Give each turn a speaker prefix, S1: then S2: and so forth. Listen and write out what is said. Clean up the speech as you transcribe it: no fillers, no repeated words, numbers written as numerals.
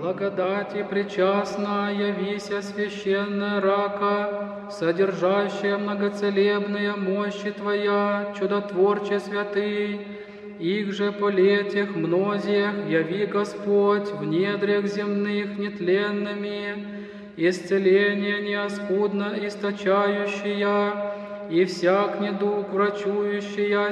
S1: благодати причастна, явися священная рака, содержащая многоцелебные мощи Твоя, чудотворче святый, их же полетях мнозиях яви Господь в недрях земных нетленными, исцеление неоскудно источающая, и всяк недуг врачующая,